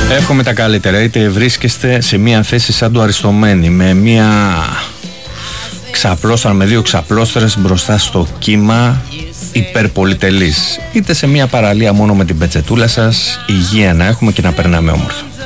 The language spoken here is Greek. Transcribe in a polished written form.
Εύχομαι τα καλύτερα. Είτε βρίσκεστε σε μια θέση σαν του Αριστομένη, με μια ξαπλώστρα, με δύο ξαπλώστρες μπροστά στο κύμα, υπερπολιτελής, είτε σε μια παραλία μόνο με την πετσετούλα σας, υγεία να έχουμε και να περνάμε όμορφα.